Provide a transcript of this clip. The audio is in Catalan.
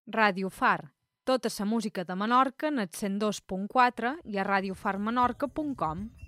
Ràdio Far. Tota la música de Menorca en el 102.4 i a radiofarmenorca.com.